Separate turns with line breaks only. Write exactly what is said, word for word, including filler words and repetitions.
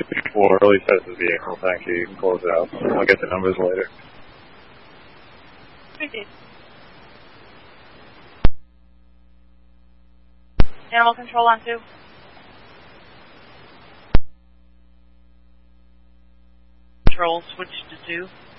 fifty-four, release out the vehicle. Thank you. You can close it out. I'll get the numbers later.
Proceed. Animal control on two. Control switch to two.